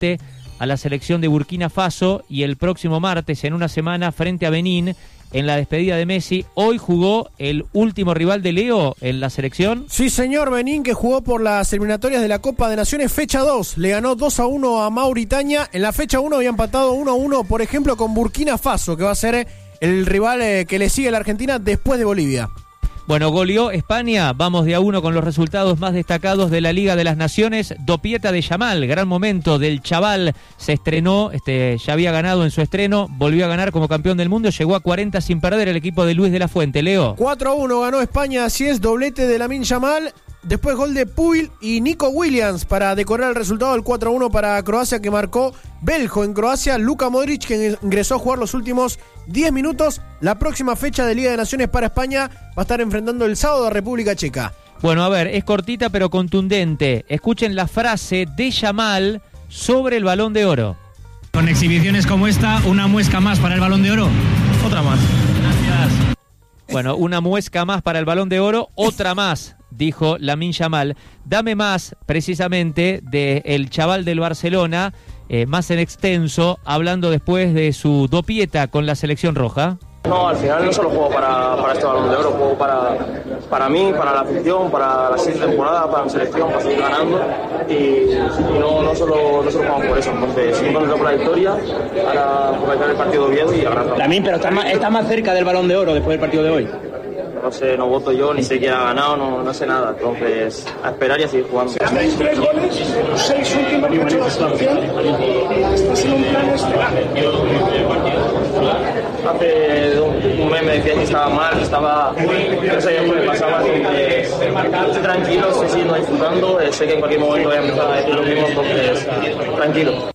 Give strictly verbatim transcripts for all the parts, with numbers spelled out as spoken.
frente a la selección de Burkina Faso y el próximo martes, en una semana, frente a Benín, en la despedida de Messi. Hoy jugó el último rival de Leo en la selección. Sí, señor, Benín, que jugó por las eliminatorias de la Copa de Naciones, fecha dos. Le ganó dos a uno a Mauritania. En la fecha uno había empatado uno a uno, por ejemplo, con Burkina Faso, que va a ser el rival eh, que le sigue a la Argentina después de Bolivia. Bueno, goleó España. Vamos de a uno con los resultados más destacados de la Liga de las Naciones. Dopieta de Yamal, gran momento del chaval. Se estrenó, este, ya había ganado en su estreno, volvió a ganar como campeón del mundo, llegó a cuarenta sin perder el equipo de Luis de la Fuente. Leo. cuatro a uno ganó España, así es, doblete de Lamine Yamal. Después gol de Puig y Nico Williams para decorar el resultado del cuatro a uno para Croacia, que marcó Beljo en Croacia. Luka Modric, que ingresó a jugar los últimos diez minutos. La próxima fecha de Liga de Naciones para España va a estar enfrentando el sábado a República Checa. Bueno, a ver, es cortita pero contundente. Escuchen la frase de Yamal sobre el Balón de Oro. Con exhibiciones como esta, una muesca más para el Balón de Oro. Otra más. Gracias. Bueno, una muesca más para el Balón de Oro, otra más, dijo Lamine Yamal. Dame más, precisamente, del chaval del Barcelona, eh, más en extenso, hablando después de su dopieta con la selección roja. No, al final no solo juego para, para este Balón de Oro, juego para, para mí, para la afición, para la siguiente temporada, para mi selección, para seguir ganando. Y, y no, no, solo, no solo jugamos por eso, entonces estoy contento por la victoria, ahora por ganar el partido de Oviedo y ganar. Lamine, pero está más, está más cerca del Balón de Oro después del partido de hoy. No sé, no voto yo, ni sé quién ha ganado, no, no sé nada. Entonces, a esperar y a seguir jugando. Tenéis tres goles, seis últimos, mucho la situación. Está siendo un plan estelar. Hace un mes me decía que estaba mal, que estaba... No sabía qué me pasaba, entonces... Estoy tranquilo, estoy siguiendo disfrutando, sé que en cualquier momento voy a empezar a decir lo mismo, entonces, tranquilo.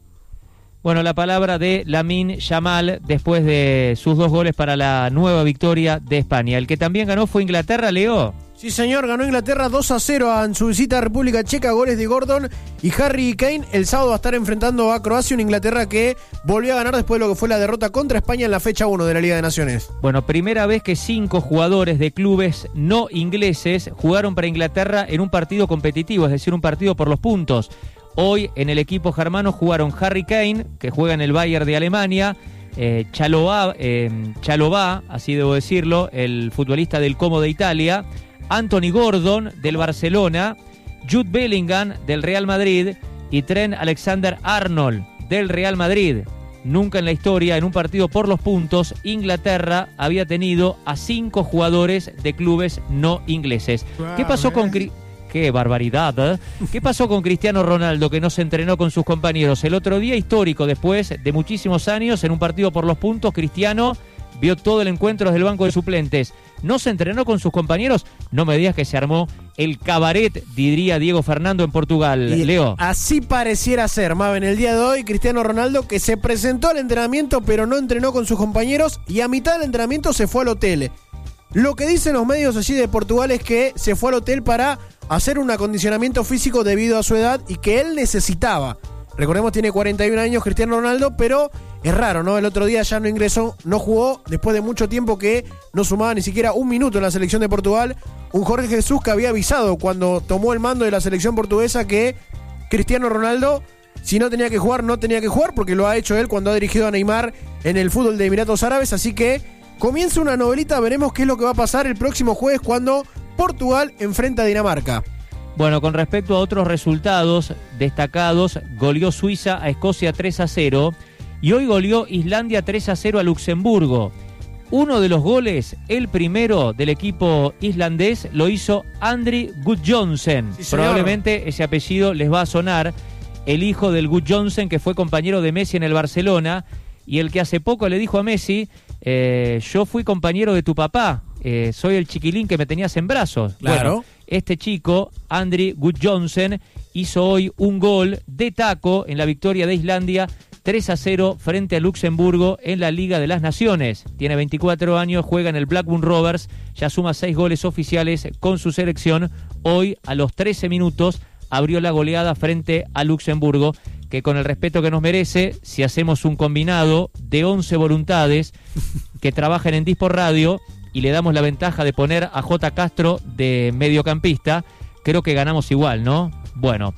Bueno, la palabra de Lamine Yamal después de sus dos goles para la nueva victoria de España. El que también ganó fue Inglaterra, Leo. Sí, señor, ganó Inglaterra dos a cero en su visita a República Checa, goles de Gordon y Harry Kane. El sábado va a estar enfrentando a Croacia, una Inglaterra que volvió a ganar después de lo que fue la derrota contra España en la fecha uno de la Liga de Naciones. Bueno, primera vez que cinco jugadores de clubes no ingleses jugaron para Inglaterra en un partido competitivo, es decir, un partido por los puntos. Hoy en el equipo germano jugaron Harry Kane, que juega en el Bayern de Alemania, eh, Chalobah, eh, Chalobah, así debo decirlo, el futbolista del Como de Italia, Anthony Gordon del Barcelona, Jude Bellingham del Real Madrid y Trent Alexander-Arnold del Real Madrid. Nunca en la historia, en un partido por los puntos, Inglaterra había tenido a cinco jugadores de clubes no ingleses. ¿Qué pasó con... ¡Qué barbaridad! ¿eh? ¿Qué pasó con Cristiano Ronaldo, que no se entrenó con sus compañeros? El otro día, histórico, después de muchísimos años, en un partido por los puntos, Cristiano vio todo el encuentro desde el banco de suplentes. ¿No se entrenó con sus compañeros? No me digas que se armó el cabaret, diría Diego Fernando en Portugal. Y Leo. Así pareciera ser, Maven, el día de hoy, Cristiano Ronaldo, que se presentó al entrenamiento, pero no entrenó con sus compañeros, y a mitad del entrenamiento se fue al hotel. Lo que dicen los medios allí de Portugal es que se fue al hotel para hacer un acondicionamiento físico debido a su edad y que él necesitaba. Recordemos, tiene cuarenta y un años Cristiano Ronaldo, pero es raro, ¿no? El otro día ya no ingresó, no jugó, después de mucho tiempo que no sumaba ni siquiera un minuto en la selección de Portugal. Un Jorge Jesús que había avisado cuando tomó el mando de la selección portuguesa que Cristiano Ronaldo, si no tenía que jugar, no tenía que jugar, porque lo ha hecho él cuando ha dirigido a Neymar en el fútbol de Emiratos Árabes. Así que comienza una novelita, veremos qué es lo que va a pasar el próximo jueves cuando Portugal enfrenta a Dinamarca. Bueno, con respecto a otros resultados destacados, goleó Suiza a Escocia tres a cero y hoy goleó Islandia tres a cero a Luxemburgo. Uno de los goles, el primero del equipo islandés, lo hizo Andri Gudjohnsen. Sí, probablemente ese apellido les va a sonar, el hijo del Gudjohnsen que fue compañero de Messi en el Barcelona y el que hace poco le dijo a Messi, eh, yo fui compañero de tu papá. Eh, soy el chiquilín que me tenías en brazos. Claro. Bueno, este chico, Andri Gudjohnsen, hizo hoy un gol de taco en la victoria de Islandia tres a cero frente a Luxemburgo en la Liga de las Naciones. Tiene veinticuatro años, juega en el Blackburn Rovers, ya suma seis goles oficiales con su selección. Hoy, a los trece minutos, abrió la goleada frente a Luxemburgo, que con el respeto que nos merece, si hacemos un combinado de once voluntades que trabajan en Dispor Radio y le damos la ventaja de poner a J. Castro de mediocampista, creo que ganamos igual, ¿no? Bueno,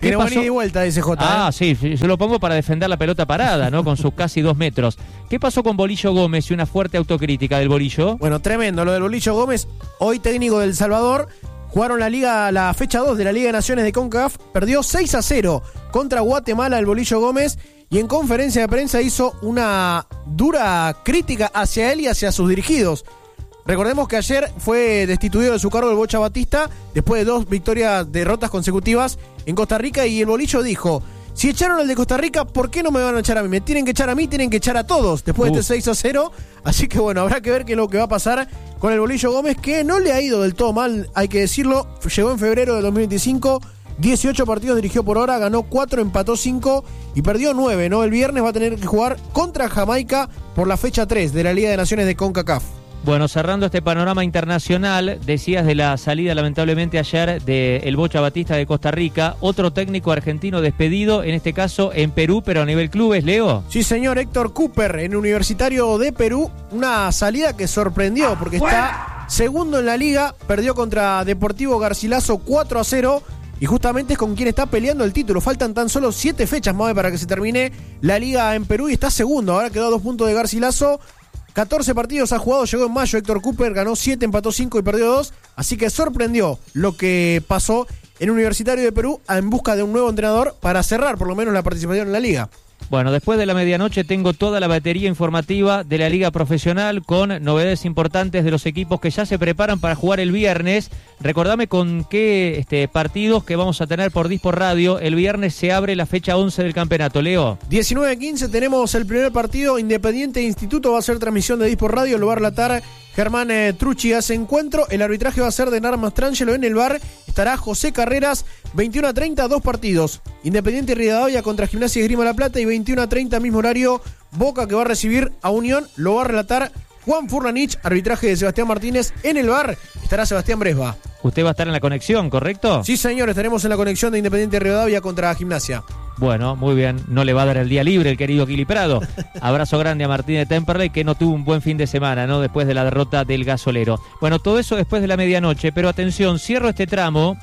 Tiene buen ida y vuelta, dice J. Ah, ¿eh? sí, yo lo pongo para defender la pelota parada, ¿no? Con sus casi dos metros. ¿Qué pasó con Bolillo Gómez y una fuerte autocrítica del Bolillo? Bueno, tremendo lo del Bolillo Gómez, hoy técnico del Salvador. Jugaron la liga, la fecha dos de la Liga de Naciones de CONCACAF, perdió seis a cero contra Guatemala el Bolillo Gómez y en conferencia de prensa hizo una dura crítica hacia él y hacia sus dirigidos. Recordemos que ayer fue destituido de su cargo el Bocha Batista después de dos victorias, derrotas consecutivas en Costa Rica, y el Bolillo dijo: si echaron al de Costa Rica, ¿por qué no me van a echar a mí? Me tienen que echar a mí, tienen que echar a todos después uh. de este seis a cero. Así que bueno, habrá que ver qué es lo que va a pasar con el Bolillo Gómez, que no le ha ido del todo mal, hay que decirlo. Llegó en febrero de dos mil veinticinco, dieciocho partidos dirigió por hora, ganó cuatro, empató cinco y perdió nueve, ¿no? El viernes va a tener que jugar contra Jamaica por la fecha tres de la Liga de Naciones de CONCACAF. Bueno, cerrando este panorama internacional, decías de la salida lamentablemente ayer de el Bocha Batista de Costa Rica, otro técnico argentino despedido, en este caso en Perú, pero a nivel clubes, Leo. Sí, señor, Héctor Cooper, en Universitario de Perú, una salida que sorprendió porque está segundo en la liga, perdió contra Deportivo Garcilaso cuatro a cero y justamente es con quien está peleando el título. Faltan tan solo siete fechas más para que se termine la liga en Perú y está segundo, ahora quedó a dos puntos de Garcilaso. catorce partidos ha jugado, llegó en mayo Héctor Cooper, ganó siete, empató cinco y perdió dos, así que sorprendió lo que pasó en Universitario de Perú en busca de un nuevo entrenador para cerrar por lo menos la participación en la liga. Bueno, después de la medianoche tengo toda la batería informativa de la Liga Profesional con novedades importantes de los equipos que ya se preparan para jugar el viernes. Recordame con qué este, partidos que vamos a tener por Dispor Radio. El viernes se abre la fecha once del campeonato, Leo. diecinueve a quince tenemos el primer partido, Independiente Instituto, va a ser transmisión de Dispor Radio, lo va a relatar Germán eh, Trucci a ese encuentro. El arbitraje va a ser de Narmas Trangelo. En el V A R estará José Carreras. Veintiuno a treinta, dos partidos. Independiente Rivadavia contra Gimnasia y Esgrima La Plata. Y veintiuno a treinta, mismo horario, Boca, que va a recibir a Unión. Lo va a relatar Juan Furlanich. Arbitraje de Sebastián Martínez. En el V A R estará Sebastián Bresba. Usted va a estar en la conexión, ¿correcto? Sí, señor, estaremos en la conexión de Independiente Rivadavia contra Gimnasia. Bueno, muy bien, no le va a dar el día libre el querido Kili Prado. Abrazo grande a Martín de Temperley, que no tuvo un buen fin de semana, ¿no? Después de la derrota del Gasolero. Bueno, todo eso después de la medianoche, pero atención, cierro este tramo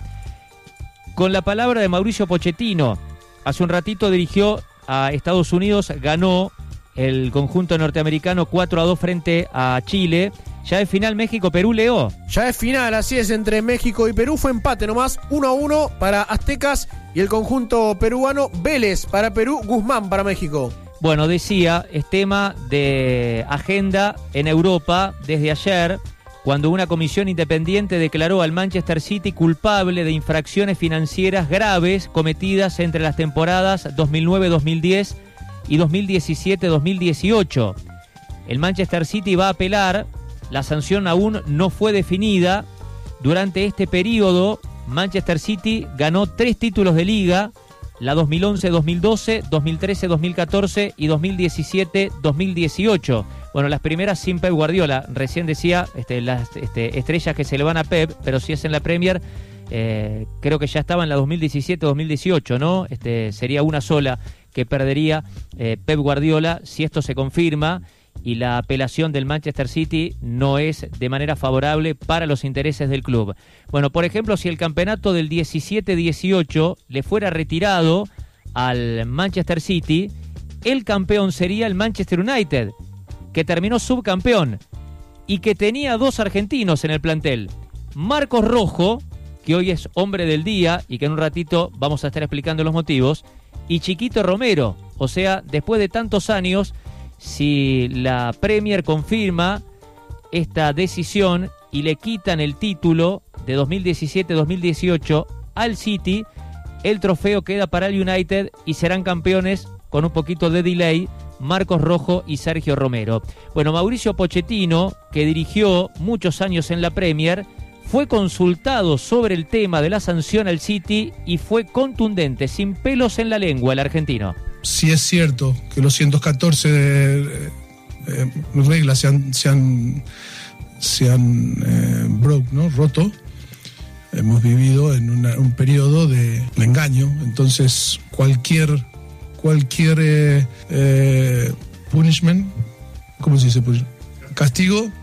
con la palabra de Mauricio Pochettino. Hace un ratito dirigió a Estados Unidos, ganó el conjunto norteamericano cuatro a dos frente a Chile. Ya es final México-Perú, Leo. Ya es final, así es, entre México y Perú. Fue empate nomás, uno a uno para Aztecas y el conjunto peruano. Vélez para Perú, Guzmán para México. Bueno, decía, es tema de agenda en Europa desde ayer, cuando una comisión independiente declaró al Manchester City culpable de infracciones financieras graves cometidas entre las temporadas dos mil nueve dos mil diez y dos mil diecisiete dos mil dieciocho. El Manchester City va a apelar. La sanción aún no fue definida. Durante este periodo, Manchester City ganó tres títulos de liga, la dos mil once dos mil doce, dos mil trece dos mil catorce y dos mil diecisiete dos mil dieciocho. Bueno, las primeras sin Pep Guardiola. Recién decía este, las este, estrellas que se le van a Pep, pero si es en la Premier, eh, creo que ya estaba en la dos mil diecisiete dos mil dieciocho, ¿no? Este, sería una sola que perdería eh, Pep Guardiola si esto se confirma. Y la apelación del Manchester City no es de manera favorable para los intereses del club. Bueno, por ejemplo, si el campeonato del diecisiete dieciocho le fuera retirado al Manchester City, el campeón sería el Manchester United, que terminó subcampeón y que tenía dos argentinos en el plantel. Marcos Rojo, que hoy es hombre del día y que en un ratito vamos a estar explicando los motivos, y Chiquito Romero. O sea, después de tantos años, si la Premier confirma esta decisión y le quitan el título de dos mil diecisiete dos mil dieciocho al City, el trofeo queda para el United y serán campeones con un poquito de delay Marcos Rojo y Sergio Romero. Bueno, Mauricio Pochettino, que dirigió muchos años en la Premier, fue consultado sobre el tema de la sanción al City y fue contundente, sin pelos en la lengua, el argentino. Si es cierto que los ciento catorce eh, eh, reglas se han, se han, se han eh, broke, ¿no? roto, hemos vivido en una, un periodo de, de engaño, entonces cualquier, cualquier eh, eh, punishment, ¿cómo se dice? Castigo,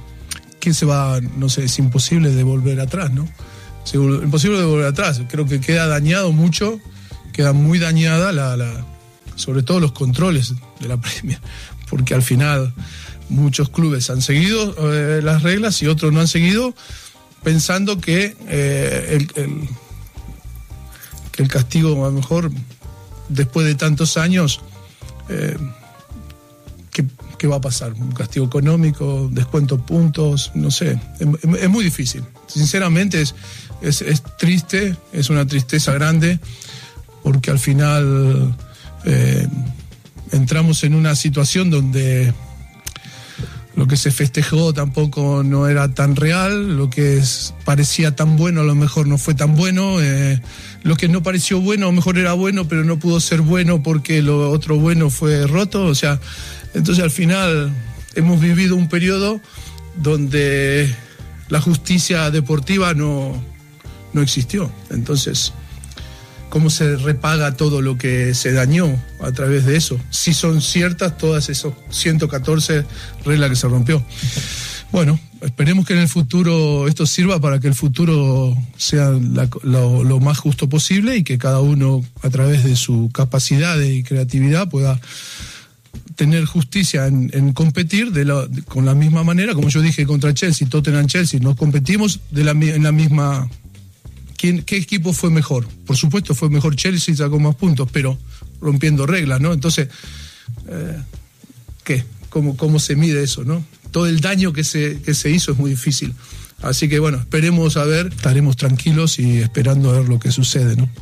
que se va, no sé, es imposible de volver atrás, ¿no? Es imposible de volver atrás, creo que queda dañado mucho queda muy dañada, la, la, sobre todo los controles de la Premier, porque al final muchos clubes han seguido eh, las reglas y otros no han seguido, pensando que, eh, el, el, que el castigo, a lo mejor, después de tantos años, eh, ¿qué, ¿qué va a pasar? ¿Un castigo económico? ¿Descuento puntos? No sé, es, es muy difícil. Sinceramente es, es, es triste, es una tristeza grande, porque al final eh, entramos en una situación donde lo que se festejó tampoco no era tan real, lo que es, parecía tan bueno a lo mejor no fue tan bueno, eh, lo que no pareció bueno a lo mejor era bueno, pero no pudo ser bueno porque lo otro bueno fue roto. O sea, entonces al final hemos vivido un periodo donde la justicia deportiva no, no existió. Entonces, ¿cómo se repaga todo lo que se dañó a través de eso? Si son ciertas todas esas ciento catorce reglas que se rompió. Bueno, esperemos que en el futuro esto sirva para que el futuro sea la, lo, lo más justo posible y que cada uno, a través de su capacidad y creatividad, pueda tener justicia en, en competir de la, de, con la misma manera, como yo dije contra Chelsea, Tottenham Chelsea, nos competimos de la, en la misma... ¿Quién, ¿Qué equipo fue mejor? Por supuesto fue mejor Chelsea, sacó más puntos, pero rompiendo reglas, ¿no? Entonces, eh, ¿qué? ¿Cómo, ¿Cómo se mide eso, no? Todo el daño que se, que se hizo es muy difícil. Así que bueno, esperemos a ver, estaremos tranquilos y esperando a ver lo que sucede, ¿no?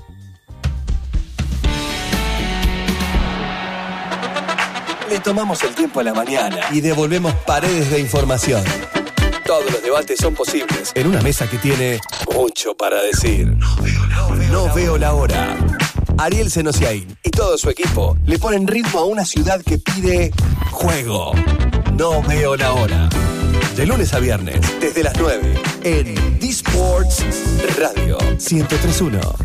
Le tomamos el tiempo a la mañana y devolvemos paredes de información. Todos los debates son posibles en una mesa que tiene mucho para decir. No veo la hora. No veo la hora. Ariel Senosiaín y todo su equipo le ponen ritmo a una ciudad que pide juego. No veo la hora. De lunes a viernes, desde las nueve, en D-Sports Radio ciento tres punto uno.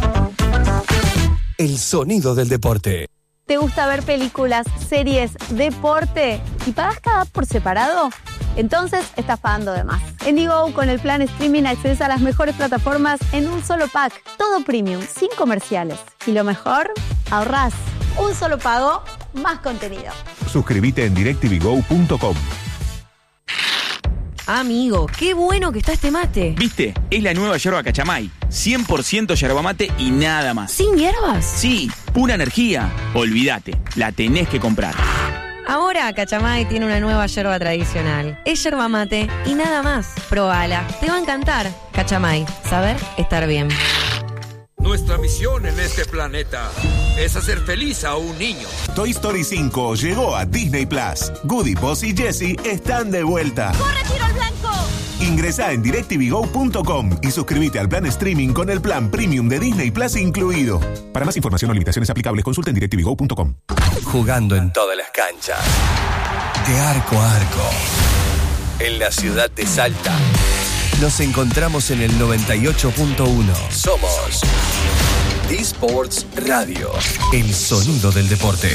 El sonido del deporte. ¿Te gusta ver películas, series, deporte y pagas cada app por separado? Entonces estás pagando de más. En Digo, con el plan streaming accedes a las mejores plataformas en un solo pack. Todo premium, sin comerciales. Y lo mejor, ahorrás. Un solo pago, más contenido. Suscríbete en directv go punto com. Amigo, qué bueno que está este mate. ¿Viste? Es la nueva yerba Cachamay. cien por ciento yerba mate y nada más. ¿Sin hierbas? Sí, pura energía. Olvídate, la tenés que comprar. Ahora Cachamay tiene una nueva yerba tradicional. Es yerba mate y nada más. Probala, te va a encantar. Cachamay, saber estar bien. Nuestra misión en este planeta es hacer feliz a un niño. Toy Story cinco llegó a Disney Plus. Woody, Buzz y Jessie están de vuelta. ¡Corre, tiro al blanco! Ingresá en directv go punto com y suscríbete al plan streaming con el plan premium de Disney Plus incluido. Para más información o limitaciones aplicables, consulta en directv go punto com. Jugando en todas las canchas, de arco a arco, en la ciudad de Salta. Nos encontramos en el noventa y ocho punto uno. Somos D-Sports Radio, el sonido del deporte.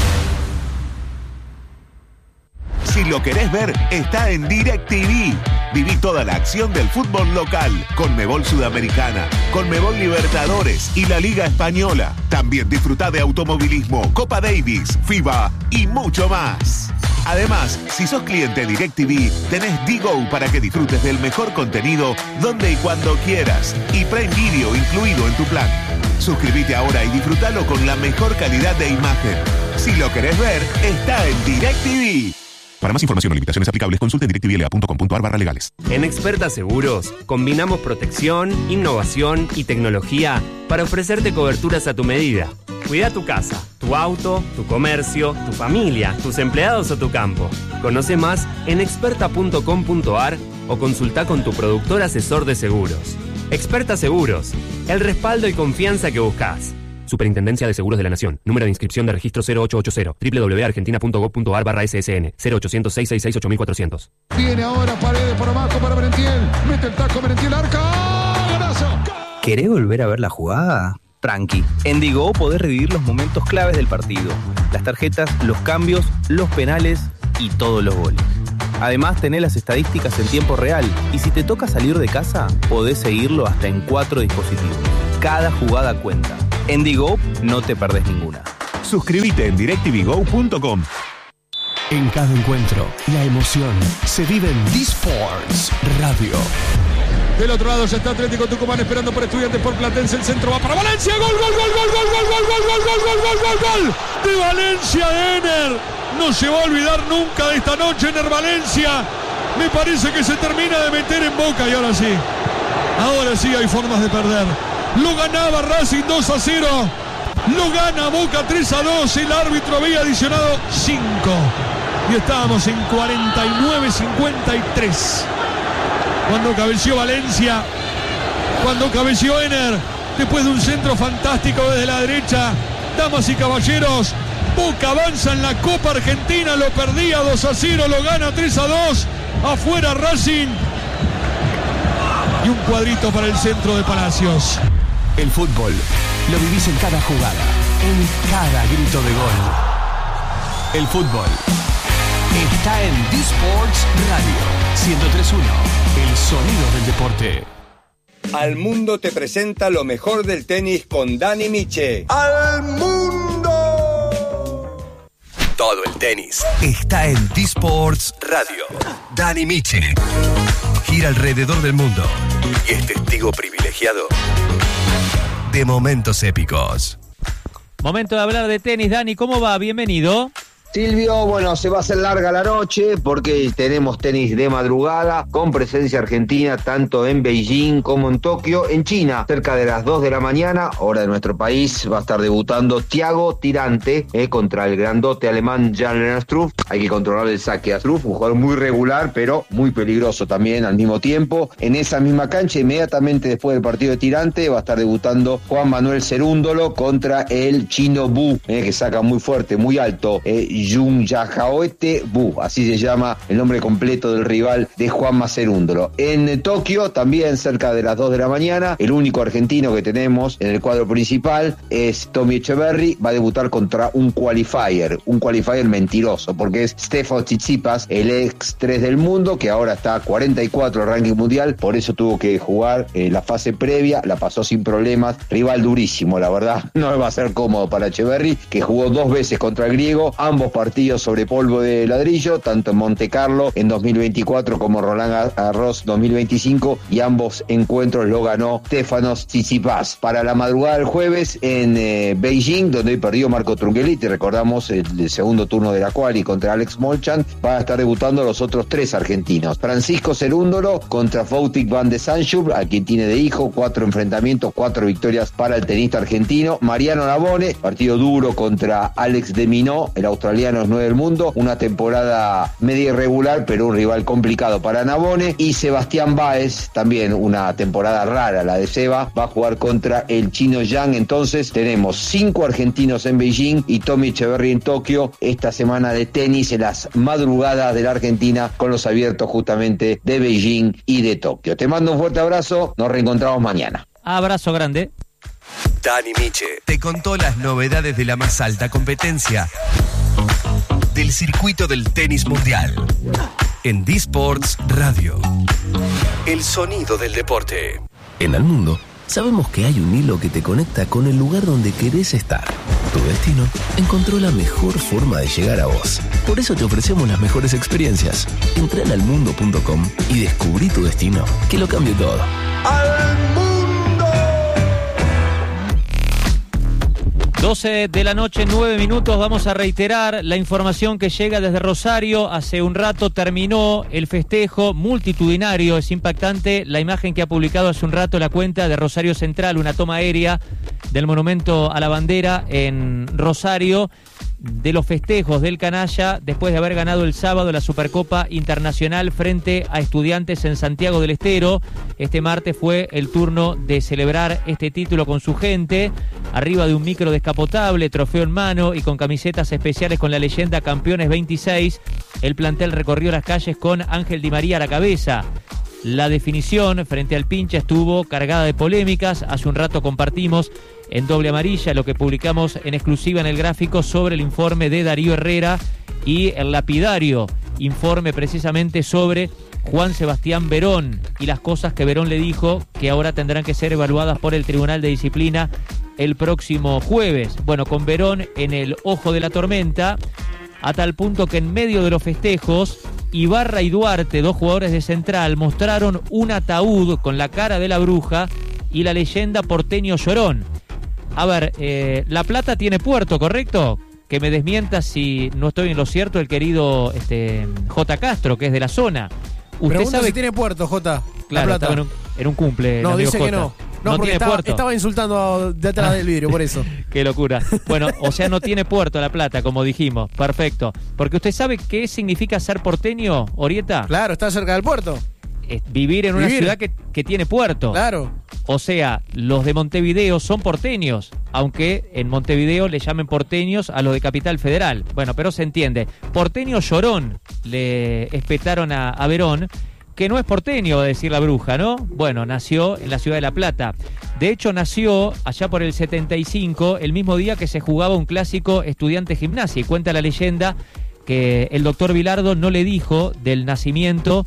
Si lo querés ver, está en DirecTV. Viví toda la acción del fútbol local, Conmebol Sudamericana, Conmebol Libertadores y la Liga Española. También disfrutá de automovilismo, Copa Davis, FIBA y mucho más. Además, si sos cliente DirecTV, tenés D-Go para que disfrutes del mejor contenido donde y cuando quieras. Y Prime Video incluido en tu plan. Suscríbete ahora y disfrútalo con la mejor calidad de imagen. Si lo querés ver, está en DirecTV. Para más información o limitaciones aplicables, consulte en directvla punto com punto ar barra legales. En Experta Seguros, combinamos protección, innovación y tecnología para ofrecerte coberturas a tu medida. Cuida tu casa, tu auto, tu comercio, tu familia, tus empleados o tu campo. Conoce más en experta punto com punto ar o consulta con tu productor asesor de seguros. Experta Seguros, el respaldo y confianza que buscas. Superintendencia de Seguros de la Nación. Número de inscripción de registro cero ocho ocho cero. doble u doble u doble u punto argentina punto gob punto ar barra ese ese ene. cero ochocientos, seiscientos sesenta y seis, ocho mil cuatrocientos. Viene ahora Paredes por abajo para Merentiel. Mete el taco Merentiel, arca. ¡Golazo! ¿Querés volver a ver la jugada? Tranqui. En Digo podés revivir los momentos claves del partido. Las tarjetas, los cambios, los penales y todos los goles. Además, tenés las estadísticas en tiempo real. Y si te toca salir de casa, podés seguirlo hasta en cuatro dispositivos. Cada jugada cuenta. En Digo no te perdés ninguna. Suscríbete en directv go punto com. En cada encuentro, la emoción se vive en D-Sports Radio. Del otro lado ya está Atlético Tucumán esperando por Estudiantes, por Platense. El centro va para Valencia. Gol, gol, gol, gol, gol, gol, gol, gol, gol, gol, gol, gol, gol, gol. De Valencia, de Ener. No se va a olvidar nunca de esta noche, Ener Valencia. Me parece que se termina de meter en Boca y ahora sí. Ahora sí hay formas de perder. Lo ganaba Racing dos a cero. Lo gana Boca tres a dos. El árbitro había adicionado cinco. Y estábamos en cuarenta y nueve cincuenta y tres. Cuando cabeció Valencia. Cuando cabeció Ener. Después de un centro fantástico desde la derecha. Damas y caballeros. Boca avanza en la Copa Argentina. Lo perdía dos a cero. Lo gana tres a dos. Afuera Racing. Y un cuadrito para el centro de Palacios. El fútbol lo vivís en cada jugada, en cada grito de gol. El fútbol está en D-Sports Radio ciento tres punto uno, el sonido del deporte. Al Mundo te presenta lo mejor del tenis con Dani Miche. ¡Al Mundo! Todo el tenis está en D-Sports Radio. Dani Miche gira alrededor del mundo y es testigo privilegiado de momentos épicos. Momento de hablar de tenis. Dani, ¿cómo va? Bienvenido. Silvio, bueno, se va a hacer larga la noche porque tenemos tenis de madrugada con presencia argentina tanto en Beijing como en Tokio. En China, cerca de las dos de la mañana, hora de nuestro país, va a estar debutando Thiago Tirante eh, contra el grandote alemán Jan-Lennard Struff. Hay que controlar el saque a Struff, un jugador muy regular pero muy peligroso también al mismo tiempo. En esa misma cancha, inmediatamente después del partido de Tirante, va a estar debutando Juan Manuel Cerúndolo contra el chino Bu, eh, que saca muy fuerte, muy alto, eh, Jung Yajaoete Bu, así se llama el nombre completo del rival de Juanma Cerúndolo. En Tokio, también cerca de las dos de la mañana, el único argentino que tenemos en el cuadro principal es Tommy Echeverry, va a debutar contra un qualifier, un qualifier mentiroso, porque es Stefano Tsitsipas, el ex tres del mundo, que ahora está a cuarenta y cuatro ranking mundial, por eso tuvo que jugar eh, la fase previa, la pasó sin problemas, rival durísimo, la verdad, no va a ser cómodo para Echeverry, que jugó dos veces contra el griego, ambos partidos sobre polvo de ladrillo, tanto en Monte Carlo en dos mil veinticuatro como Roland Garros dos mil veinticinco, y ambos encuentros lo ganó Stefanos Tsitsipas. Para la madrugada del jueves en eh, Beijing, donde hoy perdió Marco Trungelliti, recordamos el, el segundo turno de la quali contra Alex Molchan, van a estar debutando los otros tres argentinos. Francisco Cerúndolo contra Foutic van de Sanschub, a quien tiene de hijo, cuatro enfrentamientos, cuatro victorias para el tenista argentino. Mariano Navone, partido duro contra Alex de Minaur, el australiano es nueve del mundo, una temporada media irregular, pero un rival complicado para Navone. Y Sebastián Báez, también una temporada rara la de Seba, va a jugar contra el chino Yang. Entonces tenemos cinco argentinos en Beijing y Tommy Echeverry en Tokio, esta semana de tenis en las madrugadas de la Argentina con los abiertos justamente de Beijing y de Tokio. Te mando un fuerte abrazo, nos reencontramos mañana. Abrazo grande. Dani Miche te contó las novedades de la más alta competencia del circuito del tenis mundial en D-Sports Radio. El sonido del deporte. En Al Mundo sabemos que hay un hilo que te conecta con el lugar donde querés estar. Tu destino encontró la mejor forma de llegar a vos. Por eso te ofrecemos las mejores experiencias. Entra en almundo punto com y descubrí tu destino, que lo cambie todo. ¡Al Mundo! doce de la noche, nueve minutos. Vamos a reiterar la información que llega desde Rosario. Hace un rato terminó el festejo multitudinario. Es impactante la imagen que ha publicado hace un rato la cuenta de Rosario Central, una toma aérea del monumento a la bandera en Rosario, de los festejos del canalla después de haber ganado el sábado la Supercopa Internacional frente a Estudiantes en Santiago del Estero. Este martes fue el turno de celebrar este título con su gente, arriba de un micro descapotable, trofeo en mano y con camisetas especiales con la leyenda Campeones veintiséis. El plantel recorrió las calles con Ángel Di María a la cabeza. La definición frente al Pincha estuvo cargada de polémicas. Hace un rato compartimos en doble amarilla lo que publicamos en exclusiva en el gráfico sobre el informe de Darío Herrera y el lapidario informe precisamente sobre Juan Sebastián Verón y las cosas que Verón le dijo que ahora tendrán que ser evaluadas por el Tribunal de Disciplina el próximo jueves. Bueno, con Verón en el ojo de la tormenta, a tal punto que en medio de los festejos, Ibarra y Duarte, dos jugadores de Central, mostraron un ataúd con la cara de la bruja y la leyenda Porteño Llorón. A ver, eh, La Plata tiene puerto, ¿correcto? Que me desmienta si no estoy en lo cierto el querido este, J. Castro, que es de la zona. ¿Usted Pregunta sabe si tiene puerto, J? Claro, La Plata. estaba en un, en un cumple. No, el amigo dice J. que no. No, No porque tiene estaba, puerto. estaba insultando detrás del vidrio, por eso. Qué locura. Bueno, o sea, no tiene puerto La Plata, como dijimos. Perfecto. Porque usted sabe qué significa ser porteño, Orieta. Claro, está cerca del puerto. Es vivir en una Vivir. ciudad que, que tiene puerto. Claro. O sea, los de Montevideo son porteños, aunque en Montevideo le llamen porteños a los de Capital Federal. Bueno, pero se entiende. Porteño Llorón le espetaron a, a Verón, que no es porteño, va a decir la bruja, ¿no? Bueno, nació en la ciudad de La Plata. De hecho, nació allá por el setenta y cinco, el mismo día que se jugaba un clásico Estudiantes Gimnasia. Y cuenta la leyenda que el doctor Vilardo no le dijo del nacimiento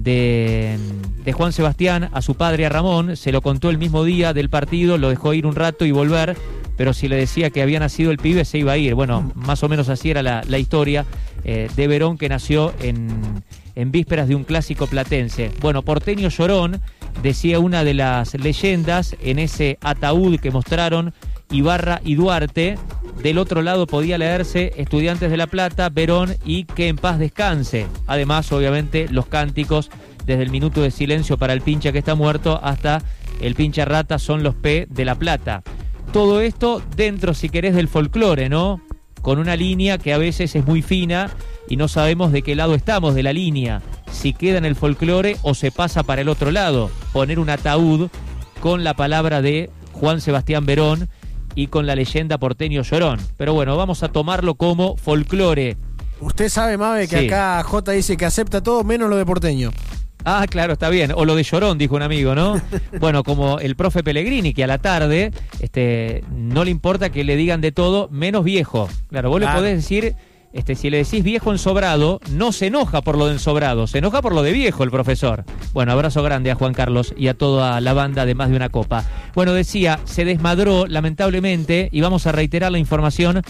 de, de Juan Sebastián a su padre, a Ramón. Se lo contó el mismo día del partido, lo dejó ir un rato y volver, pero si le decía que había nacido el pibe se iba a ir. Bueno, más o menos así era la, la historia eh, de Verón, que nació en, en vísperas de un clásico platense. Bueno, Porteño Llorón, decía una de las leyendas, en ese ataúd que mostraron Ibarra y Duarte. Del otro lado podía leerse Estudiantes de La Plata, Verón y Que en paz descanse. Además, obviamente, los cánticos, desde el minuto de silencio para el pincha que está muerto hasta el pincha rata, son los P de La Plata. Todo esto dentro, si querés, del folclore, ¿no? Con una línea que a veces es muy fina y no sabemos de qué lado estamos de la línea. Si queda en el folclore o se pasa para el otro lado. Poner un ataúd con la palabra de Juan Sebastián Verón y con la leyenda Porteño Llorón. Pero bueno, vamos a tomarlo como folclore. Usted sabe, Mabe, que Sí. acá J dice que acepta todo menos lo de porteño. Ah, claro, está bien. O lo de Llorón, dijo un amigo, ¿no? Bueno, como el profe Pellegrini, que a la tarde este, no le importa que le digan de todo, menos viejo. Claro, vos Claro. le podés decir, este, si le decís viejo ensobrado, no se enoja por lo de ensobrado, se enoja por lo de viejo el profesor. Bueno, abrazo grande a Juan Carlos y a toda la banda de Más de una Copa. Bueno, decía, se desmadró lamentablemente, y vamos a reiterar la información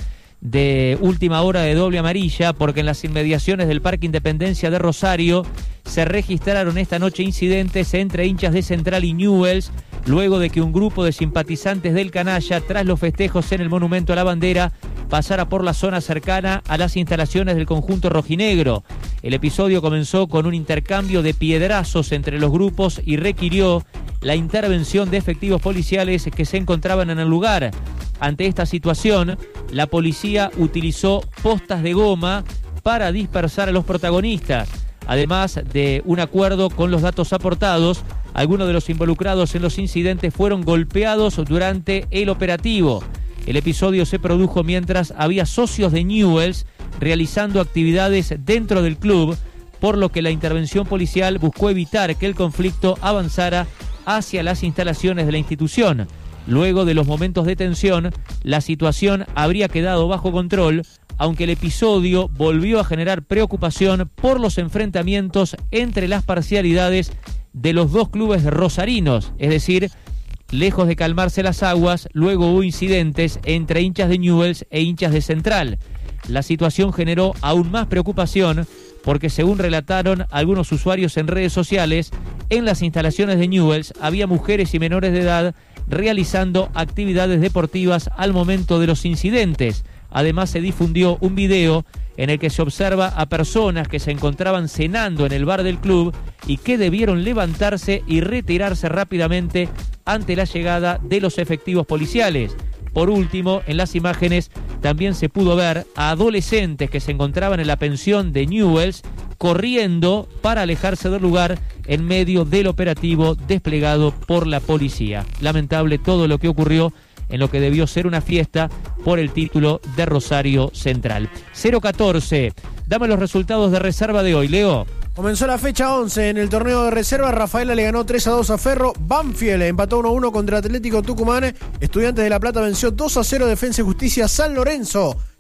de última hora de Doble Amarilla, porque en las inmediaciones del Parque Independencia de Rosario se registraron esta noche incidentes entre hinchas de Central y Newell's, luego de que un grupo de simpatizantes del canalla, tras los festejos en el Monumento a la Bandera, pasara por la zona cercana a las instalaciones del conjunto rojinegro. El episodio comenzó con un intercambio de piedrazos entre los grupos y requirió la intervención de efectivos policiales que se encontraban en el lugar. Ante esta situación, la policía utilizó postas de goma para dispersar a los protagonistas. Además de un acuerdo con los datos aportados, algunos de los involucrados en los incidentes fueron golpeados durante el operativo. El episodio se produjo mientras había socios de Newell's realizando actividades dentro del club, por lo que la intervención policial buscó evitar que el conflicto avanzara hacia las instalaciones de la institución. Luego de los momentos de tensión, la situación habría quedado bajo control, aunque el episodio volvió a generar preocupación por los enfrentamientos entre las parcialidades de los dos clubes rosarinos. Es decir, lejos de calmarse las aguas, luego hubo incidentes entre hinchas de Newell's e hinchas de Central. La situación generó aún más preocupación porque, según relataron algunos usuarios en redes sociales, en las instalaciones de Newell's había mujeres y menores de edad realizando actividades deportivas al momento de los incidentes. Además, se difundió un video en el que se observa a personas que se encontraban cenando en el bar del club y que debieron levantarse y retirarse rápidamente ante la llegada de los efectivos policiales. Por último, en las imágenes también se pudo ver a adolescentes que se encontraban en la pensión de Newell's corriendo para alejarse del lugar en medio del operativo desplegado por la policía. Lamentable todo lo que ocurrió en lo que debió ser una fiesta por el título de Rosario Central. cero catorce. Dame los resultados de reserva de hoy, Leo. Comenzó la fecha once en el torneo de reserva. Rafaela le ganó tres a dos a Ferro. Banfield empató uno a uno contra Atlético Tucumán. Estudiantes de La Plata venció dos a cero Defensa y Justicia San Lorenzo.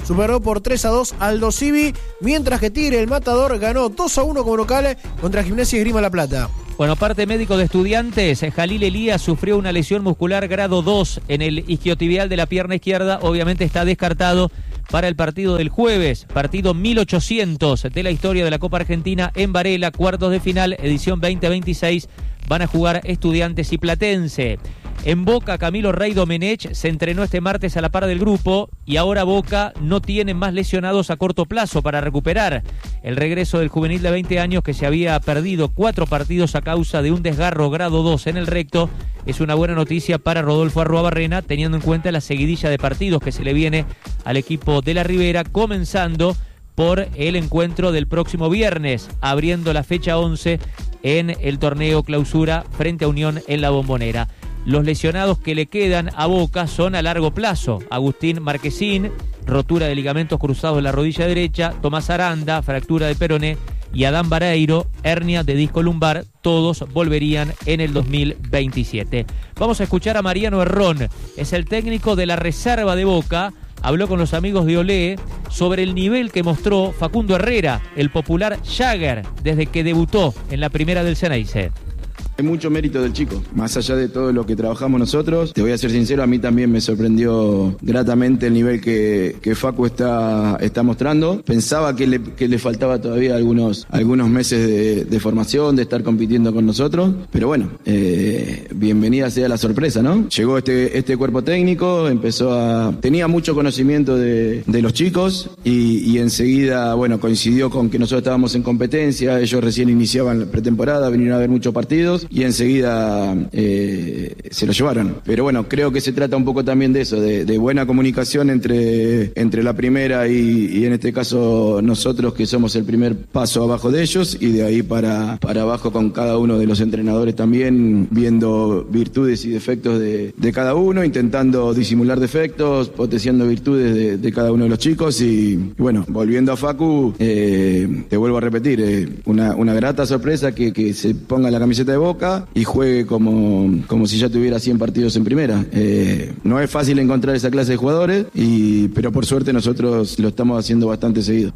superó por tres a dos al Aldo Civi, mientras que Tigre, el Matador, ganó dos a uno como local contra Gimnasia y Esgrima La Plata. Bueno, parte médico de Estudiantes, Jalil Elías sufrió una lesión muscular grado dos en el isquiotibial de la pierna izquierda, obviamente está descartado para el partido del jueves, partido mil ochocientos de la historia de la Copa Argentina en Varela, cuartos de final, edición veinte veintiséis, van a jugar Estudiantes y Platense. En Boca, Camilo Rey Domenech se entrenó este martes a la par del grupo y ahora Boca no tiene más lesionados a corto plazo para recuperar el regreso del juvenil de veinte años que se había perdido cuatro partidos a causa de un desgarro grado dos en el recto. Es una buena noticia para Rodolfo Arruabarrena, teniendo en cuenta la seguidilla de partidos que se le viene al equipo de la Ribera, comenzando por el encuentro del próximo viernes, abriendo la fecha once en el torneo clausura frente a Unión en la Bombonera. Los lesionados que le quedan a Boca son a largo plazo: Agustín Marquesín, rotura de ligamentos cruzados en la rodilla derecha; Tomás Aranda, fractura de peroné; y Adán Vareiro, hernia de disco lumbar. Todos volverían en el dos mil veintisiete. Vamos a escuchar a Mariano Herrón, es el técnico de la reserva de Boca. Habló con los amigos de Olé sobre el nivel que mostró Facundo Herrera, el popular Jagger, desde que debutó en la primera del Ceneice. Hay mucho mérito del chico, más allá de todo lo que trabajamos nosotros. Te voy a ser sincero, a mí también me sorprendió gratamente el nivel que, que Facu está, está mostrando. Pensaba que le, que le faltaba todavía algunos, algunos meses de, de formación, de estar compitiendo con nosotros. Pero bueno, eh, bienvenida sea la sorpresa, ¿no? Llegó este, este cuerpo técnico, empezó a... tenía mucho conocimiento de, de los chicos y, y enseguida, bueno, coincidió con que nosotros estábamos en competencia. Ellos recién iniciaban la pretemporada, vinieron a ver muchos partidos y enseguida eh, se lo llevaron. Pero bueno, creo que se trata un poco también de eso, de, de buena comunicación entre, entre la primera y, y en este caso nosotros, que somos el primer paso abajo de ellos, y de ahí para, para abajo con cada uno de los entrenadores también, viendo virtudes y defectos de, de cada uno, intentando disimular defectos, potenciando virtudes de, de cada uno de los chicos. Y, y bueno, volviendo a Facu, eh, te vuelvo a repetir, eh, una, una grata sorpresa que, que se ponga la camiseta de Boca y juegue como, como si ya tuviera cien partidos en primera. Eh, no es fácil encontrar esa clase de jugadores, y, pero por suerte nosotros lo estamos haciendo bastante seguido.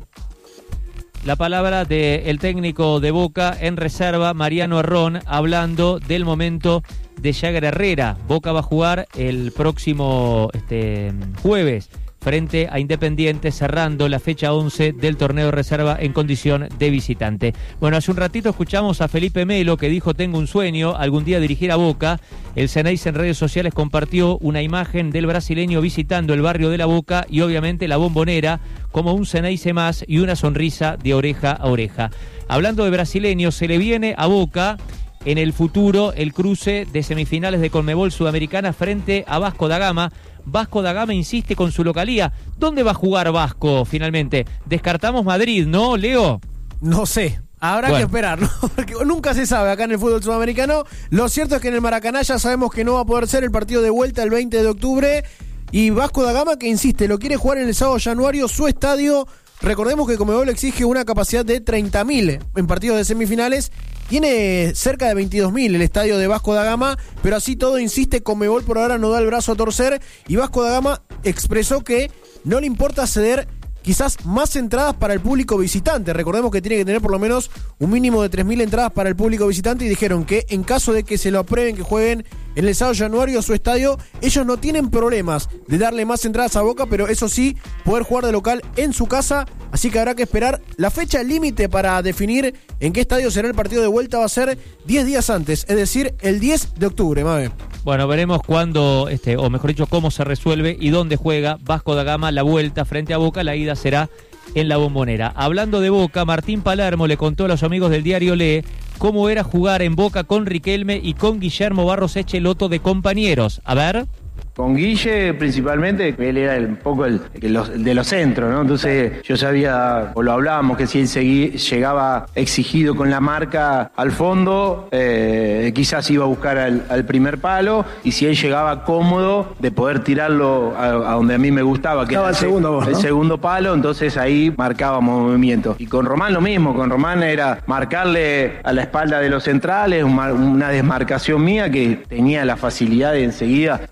La palabra del técnico de Boca en reserva, Mariano Herrón, hablando del momento de Jagger Herrera. Boca va a jugar el próximo este, jueves frente a Independiente, cerrando la fecha once del torneo de reserva en condición de visitante. Bueno, hace un ratito escuchamos a Felipe Melo, que dijo: tengo un sueño, algún día dirigir a Boca. El Ceneice en redes sociales compartió una imagen del brasileño visitando el barrio de La Boca y obviamente la Bombonera, como un Ceneice más y una sonrisa de oreja a oreja. Hablando de brasileños, se le viene a Boca en el futuro el cruce de semifinales de Conmebol Sudamericana frente a Vasco da Gama. Vasco da Gama insiste con su localía. ¿Dónde va a jugar Vasco finalmente? Descartamos Madrid, ¿no, Leo? No sé. Habrá bueno. que esperar, ¿no? Porque nunca se sabe acá en el fútbol sudamericano. Lo cierto es que en el Maracaná ya sabemos que no va a poder ser el partido de vuelta el veinte de octubre. Y Vasco da Gama, que insiste, lo quiere jugar en el sábado de Januario, su estadio. Recordemos que Conmebol exige una capacidad de treinta mil en partidos de semifinales. Tiene cerca de veintidós mil el estadio de Vasco da Gama, pero así todo, insiste, Conmebol por ahora no da el brazo a torcer, y Vasco da Gama expresó que no le importa ceder quizás más entradas para el público visitante. Recordemos que tiene que tener por lo menos un mínimo de tres mil entradas para el público visitante, y dijeron que en caso de que se lo aprueben que jueguen en el sábado de Januario a su estadio, ellos no tienen problemas de darle más entradas a Boca, pero eso sí, poder jugar de local en su casa. Así que habrá que esperar. La fecha límite para definir en qué estadio será el partido de vuelta va a ser diez días antes, es decir, el diez de octubre, Mabe. Bueno, veremos cuándo, este, o mejor dicho, cómo se resuelve y dónde juega Vasco da Gama la vuelta frente a Boca. La ida será en la Bombonera. Hablando de Boca, Martín Palermo le contó a los amigos del diario Lee cómo era jugar en Boca con Riquelme y con Guillermo Barros Echeloto de compañeros. A ver... Con Guille, principalmente, él era un poco el, el, el de los centros, ¿no? Entonces yo sabía, o lo hablábamos, que si él segui, llegaba exigido con la marca al fondo, eh, quizás iba a buscar al, al primer palo, y si él llegaba cómodo de poder tirarlo a, a donde a mí me gustaba, que era el, segundo, vos, ¿no? el segundo palo, entonces ahí marcábamos movimiento. Y con Román lo mismo, con Román era marcarle a la espalda de los centrales, una, una desmarcación mía que tenía la facilidad de enseguida dejarme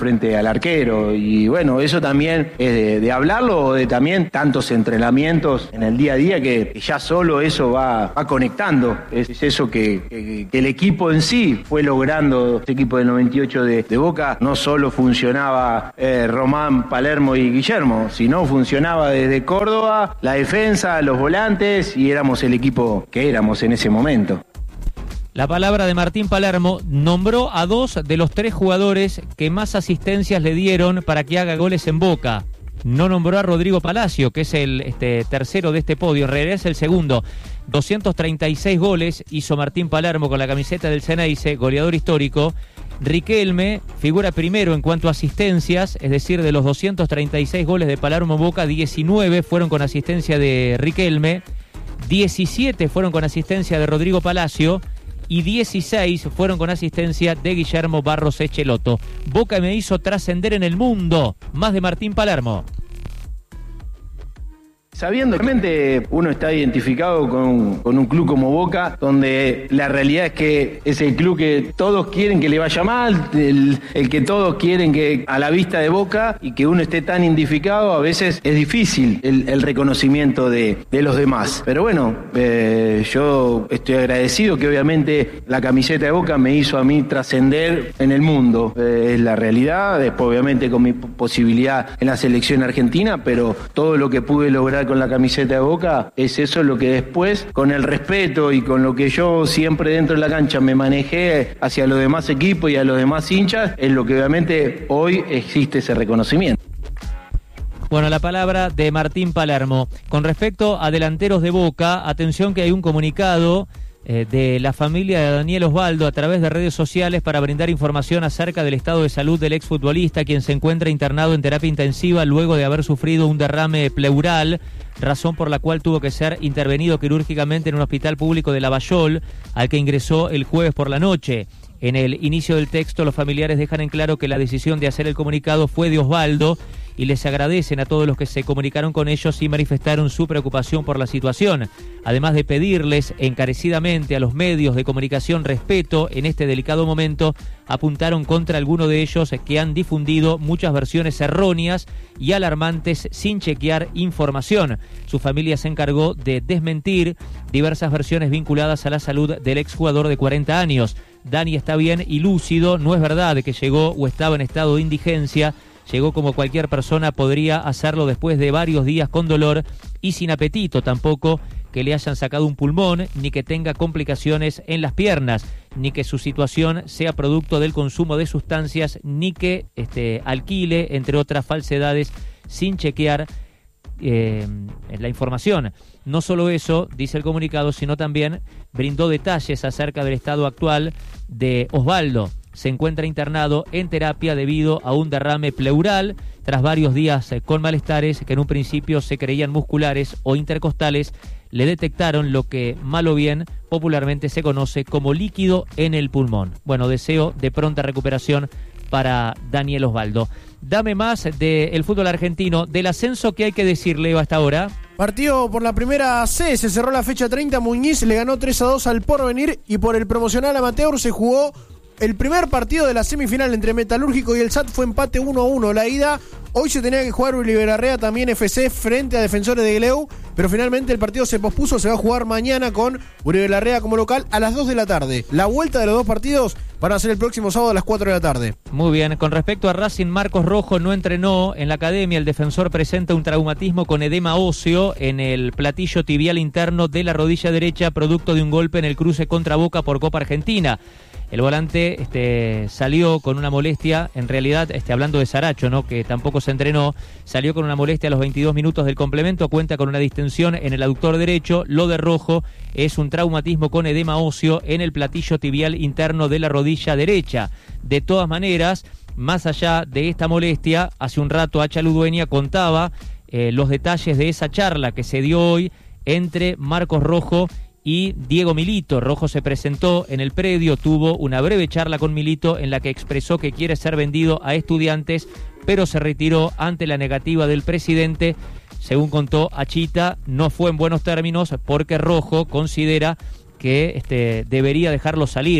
frente al arquero. Y bueno, eso también es de, de hablarlo, o de también tantos entrenamientos en el día a día que ya solo eso va, va conectando. Es, es eso que, que, que el equipo en sí fue logrando. Este equipo del noventa y ocho de, de Boca no solo funcionaba eh, Román, Palermo y Guillermo, sino funcionaba desde Córdoba, la defensa, los volantes, y éramos el equipo que éramos en ese momento. La palabra de Martín Palermo. Nombró a dos de los tres jugadores que más asistencias le dieron para que haga goles en Boca. No nombró a Rodrigo Palacio, que es el este, tercero de este podio, en realidad es el segundo. doscientos treinta y seis goles hizo Martín Palermo con la camiseta del Ceneice, goleador histórico. Riquelme figura primero en cuanto a asistencias, es decir, de los doscientos treinta y seis goles de Palermo en Boca, diecinueve fueron con asistencia de Riquelme, diecisiete fueron con asistencia de Rodrigo Palacio y dieciséis fueron con asistencia de Guillermo Barros Echeloto. Boca me hizo trascender en el mundo, más de Martín Palermo. Sabiendo que realmente uno está identificado con, con un club como Boca, donde la realidad es que es el club que todos quieren que le vaya mal, el, el que todos quieren que a la vista de Boca, y que uno esté tan identificado, a veces es difícil el, el reconocimiento de, de los demás. Pero bueno, eh, yo estoy agradecido que obviamente la camiseta de Boca me hizo a mí trascender en el mundo. Eh, es la realidad, después obviamente con mi posibilidad en la selección argentina, pero todo lo que pude lograr con la camiseta de Boca es eso lo que después, con el respeto y con lo que yo siempre dentro de la cancha me manejé hacia los demás equipos y a los demás hinchas, es lo que obviamente hoy existe ese reconocimiento. Bueno, la palabra de Martín Palermo. Con respecto a delanteros de Boca, atención que hay un comunicado eh, de la familia de Daniel Osvaldo a través de redes sociales para brindar información acerca del estado de salud del exfutbolista, quien se encuentra internado en terapia intensiva luego de haber sufrido un derrame pleural, razón por la cual tuvo que ser intervenido quirúrgicamente en un hospital público de Lavallol, al que ingresó el jueves por la noche. En el inicio del texto, los familiares dejan en claro que la decisión de hacer el comunicado fue de Osvaldo y les agradecen a todos los que se comunicaron con ellos y manifestaron su preocupación por la situación, además de pedirles encarecidamente a los medios de comunicación respeto en este delicado momento. Apuntaron contra alguno de ellos que han difundido muchas versiones erróneas y alarmantes sin chequear información. Su familia se encargó de desmentir diversas versiones vinculadas a la salud del exjugador de cuarenta años. Dani está bien y lúcido, no es verdad que llegó o estaba en estado de indigencia. Llegó como cualquier persona podría hacerlo después de varios días con dolor y sin apetito, tampoco que le hayan sacado un pulmón, ni que tenga complicaciones en las piernas, ni que su situación sea producto del consumo de sustancias, ni que este, alquile, entre otras falsedades, sin chequear eh, la información. No solo eso, dice el comunicado, sino también brindó detalles acerca del estado actual de Osvaldo. Se encuentra internado en terapia debido a un derrame pleural tras varios días con malestares que en un principio se creían musculares o intercostales. Le detectaron lo que mal o bien popularmente se conoce como líquido en el pulmón. Bueno, deseo de pronta recuperación para Daniel Osvaldo. Dame más del fútbol argentino, del ascenso, que hay que decir, Leo, hasta ahora. Partido por la primera C, se cerró la fecha treinta, Muñiz le ganó tres a dos al Porvenir, y por el promocional amateur se jugó el primer partido de la semifinal entre Metalúrgico y el S A T, fue empate uno a uno la ida. Hoy se tenía que jugar Uribe-Larrea también F C frente a Defensores de Gleu, pero finalmente el partido se pospuso, se va a jugar mañana con Uribe-Larrea como local a las dos de la tarde. La vuelta de los dos partidos van a ser el próximo sábado a las cuatro de la tarde. Muy bien, con respecto a Racing, Marcos Rojo no entrenó en la academia. El defensor presenta un traumatismo con edema óseo en el platillo tibial interno de la rodilla derecha, producto de un golpe en el cruce contra Boca por Copa Argentina. El volante este, salió con una molestia, en realidad, este, hablando de Saracho, ¿no?, que tampoco se entrenó, salió con una molestia a los veintidós minutos del complemento, cuenta con una distensión en el aductor derecho. Lo de Rojo es un traumatismo con edema óseo en el platillo tibial interno de la rodilla derecha. De todas maneras, más allá de esta molestia, hace un rato Hacha Ludueña contaba eh, los detalles de esa charla que se dio hoy entre Marcos Rojo y Diego Milito. Rojo se presentó en el predio, tuvo una breve charla con Milito en la que expresó que quiere ser vendido a Estudiantes, pero se retiró ante la negativa del presidente. Según contó Achita, no fue en buenos términos porque Rojo considera que este, debería dejarlo salir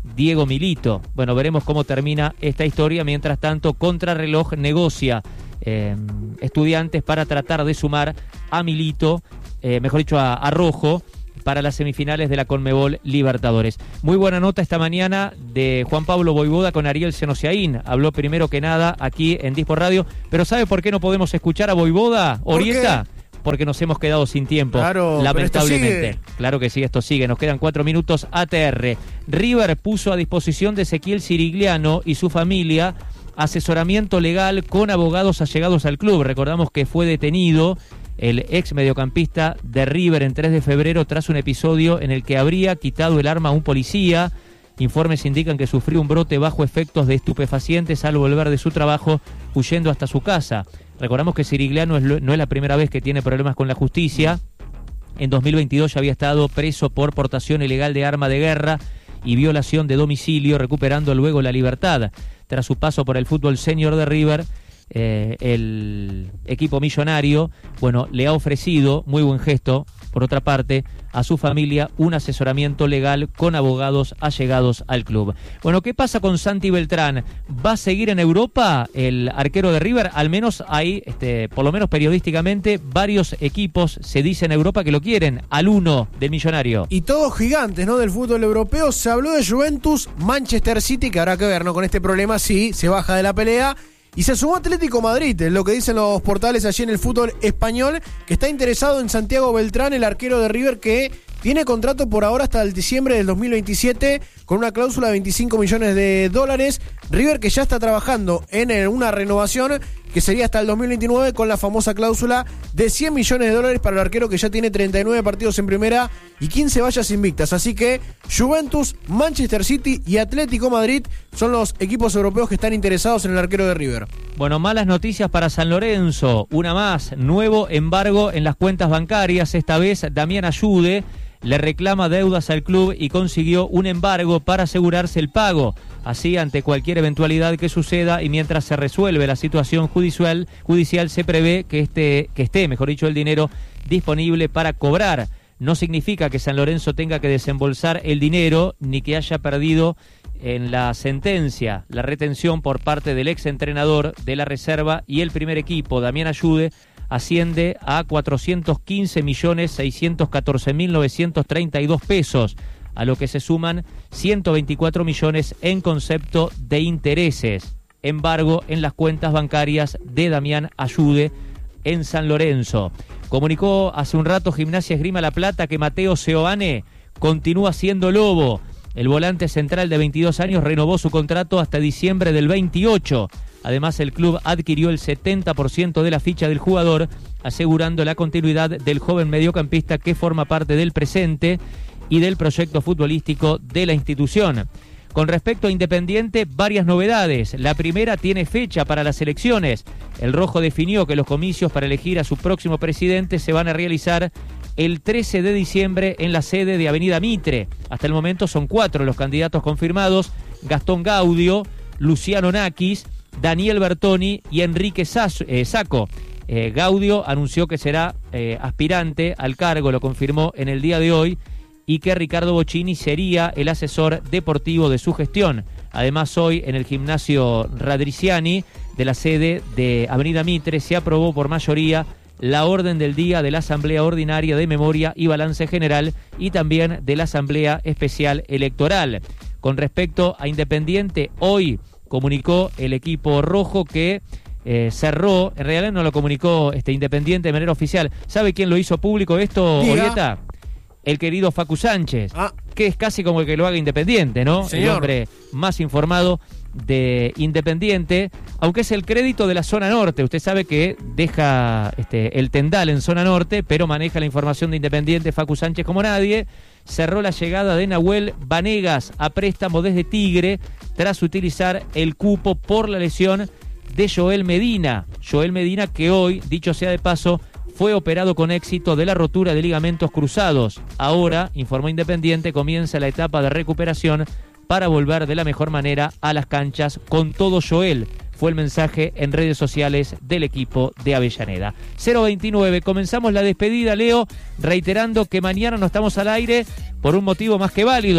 Diego Milito. Bueno, veremos cómo termina esta historia. Mientras tanto, Contrarreloj negocia eh, Estudiantes para tratar de sumar a Milito, eh, mejor dicho, a, a Rojo, para las semifinales de la Conmebol Libertadores. Muy buena nota esta mañana de Juan Pablo Voivoda con Ariel Senosiaín. Habló primero que nada aquí en Dispor Radio. Pero ¿sabe por qué no podemos escuchar a Voivoda, Orieta? Porque nos hemos quedado sin tiempo, claro, lamentablemente. Claro que sí, esto sigue. Nos quedan cuatro minutos A T R. River puso a disposición de Ezequiel Sirigliano y su familia asesoramiento legal con abogados allegados al club. Recordamos que fue detenido el ex mediocampista de River en tres de febrero tras un episodio en el que habría quitado el arma a un policía. Informes indican que sufrió un brote bajo efectos de estupefacientes al volver de su trabajo, huyendo hasta su casa. Recordamos que Sirigliano es lo, no es la primera vez que tiene problemas con la justicia. En dos mil veintidós ya había estado preso por portación ilegal de arma de guerra y violación de domicilio, recuperando luego la libertad. Tras su paso por el fútbol senior de River, eh, el equipo millonario, bueno, le ha ofrecido, muy buen gesto, por otra parte, a su familia un asesoramiento legal con abogados allegados al club. Bueno, ¿qué pasa con Santi Beltrán? ¿Va a seguir en Europa el arquero de River? Al menos hay, este, por lo menos periodísticamente, varios equipos se dice en Europa que lo quieren, al uno del millonario. Y todos gigantes, ¿no?, del fútbol europeo. Se habló de Juventus, Manchester City, que habrá que ver, ¿no?, con este problema, sí, se baja de la pelea. Y se sumó Atlético Madrid, lo que dicen los portales allí en el fútbol español, que está interesado en Santiago Beltrán, el arquero de River, que tiene contrato por ahora hasta el diciembre del dos mil veintisiete con una cláusula de veinticinco millones de dólares. River que ya está trabajando en una renovación que sería hasta el dos mil veintinueve con la famosa cláusula de cien millones de dólares para el arquero que ya tiene treinta y nueve partidos en primera y quince vallas invictas. Así que Juventus, Manchester City y Atlético Madrid son los equipos europeos que están interesados en el arquero de River. Bueno, malas noticias para San Lorenzo. Una más, nuevo embargo en las cuentas bancarias. Esta vez Damián Ayude le reclama deudas al club y consiguió un embargo para asegurarse el pago. Así, ante cualquier eventualidad que suceda y mientras se resuelve la situación judicial, judicial se prevé que, este, que esté, mejor dicho, el dinero disponible para cobrar. No significa que San Lorenzo tenga que desembolsar el dinero ni que haya perdido en la sentencia la retención por parte del exentrenador de la reserva y el primer equipo, Damián Ayude, asciende a cuatrocientos quince millones seiscientos catorce mil novecientos treinta y dos pesos, a lo que se suman ciento veinticuatro millones en concepto de intereses. Embargo en las cuentas bancarias de Damián Ayude en San Lorenzo. Comunicó hace un rato Gimnasia Esgrima La Plata que Mateo Seoane continúa siendo Lobo. El volante central de veintidós años renovó su contrato hasta diciembre del veintiocho. Además, el club adquirió el setenta por ciento de la ficha del jugador, asegurando la continuidad del joven mediocampista que forma parte del presente y del proyecto futbolístico de la institución. Con respecto a Independiente, varias novedades. La primera tiene fecha para las elecciones. El Rojo definió que los comicios para elegir a su próximo presidente se van a realizar el trece de diciembre en la sede de Avenida Mitre. Hasta el momento son cuatro los candidatos confirmados: Gastón Gaudio, Luciano Nakis, Daniel Bertoni y Enrique Sasso, eh, Sacco. Eh, Gaudio anunció que será eh, aspirante al cargo, lo confirmó en el día de hoy, y que Ricardo Bocchini sería el asesor deportivo de su gestión. Además, hoy en el gimnasio Radriciani de la sede de Avenida Mitre se aprobó por mayoría la orden del día de la Asamblea Ordinaria de Memoria y Balance General y también de la Asamblea Especial Electoral. Con respecto a Independiente, hoy comunicó el equipo rojo que eh, cerró, en realidad no lo comunicó este Independiente de manera oficial. ¿Sabe quién lo hizo público esto, Orieta? El querido Facu Sánchez, ah. que es casi como el que lo haga Independiente, ¿no? Señor. El hombre más informado de Independiente, aunque es el crédito de la zona norte. Usted sabe que deja este, el tendal en zona norte, pero maneja la información de Independiente Facu Sánchez como nadie. Cerró la llegada de Nahuel Vanegas a préstamo desde Tigre tras utilizar el cupo por la lesión de Joel Medina. Joel Medina que hoy, dicho sea de paso, fue operado con éxito de la rotura de ligamentos cruzados. Ahora, informó Independiente, comienza la etapa de recuperación para volver de la mejor manera a las canchas con todo Joel. Fue el mensaje en redes sociales del equipo de Avellaneda. cero veintinueve, comenzamos la despedida, Leo, reiterando que mañana no estamos al aire por un motivo más que válido,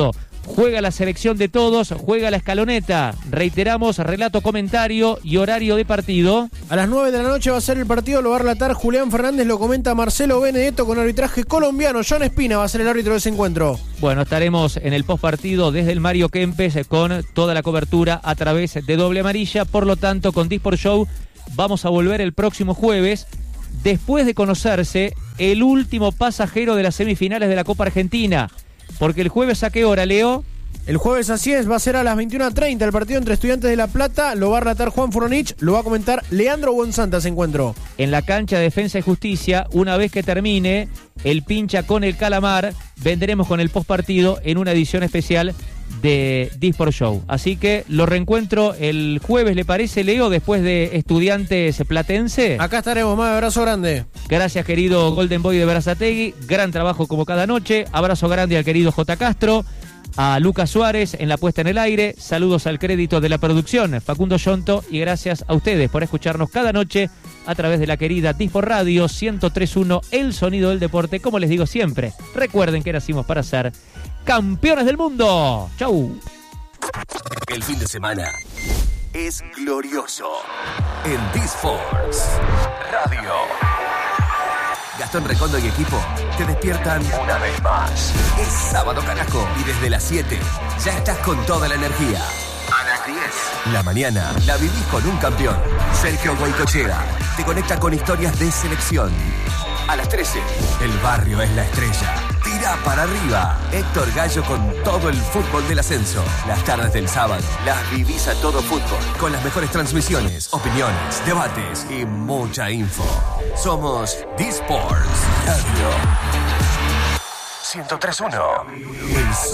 Juega la selección de todos, juega la escaloneta. Reiteramos, relato, comentario y horario de partido. A las nueve de la noche va a ser el partido, lo va a relatar Julián Fernández, lo comenta Marcelo Benedetto con arbitraje colombiano. John Espina va a ser el árbitro de ese encuentro. Bueno, estaremos en el postpartido desde el Mario Kempes con toda la cobertura a través de Doble Amarilla. Por lo tanto, con Disport Show vamos a volver el próximo jueves, después de conocerse el último pasajero de las semifinales de la Copa Argentina. Porque el jueves, ¿a qué hora, Leo? El jueves, así es, va a ser a las veintiuna treinta el partido entre Estudiantes de La Plata. Lo va a relatar Juan Furonich, lo va a comentar Leandro Bonsanta, se encuentro. En la cancha de Defensa y Justicia, una vez que termine el pincha con el calamar, vendremos con el postpartido en una edición especial de Disport Show. Así que lo reencuentro el jueves, ¿le parece, Leo? Después de Estudiantes Platense. Acá estaremos, más abrazo grande. Gracias, querido Golden Boy de Berazategui. Gran trabajo como cada noche. Abrazo grande al querido J. Castro. A Lucas Suárez en la puesta en el aire. Saludos al crédito de la producción, Facundo Yonto. Y gracias a ustedes por escucharnos cada noche a través de la querida Disport Radio ciento tres punto uno, el sonido del deporte. Como les digo siempre, recuerden que nacimos para ser campeones del mundo. ¡Chau! El fin de semana es glorioso en Disports Radio. Gastón Recondo y equipo te despiertan una vez más. Es sábado, carajo, y desde las siete ya estás con toda la energía. A las diez, la mañana la vivís con un campeón. Sergio Goycochea te conecta con historias de selección. A las trece, el barrio es la estrella. Tira para arriba. Héctor Gallo con todo el fútbol del ascenso. Las tardes del sábado las vivís a todo fútbol, con las mejores transmisiones, opiniones, debates y mucha info. Somos Disports Radio ciento tres punto uno.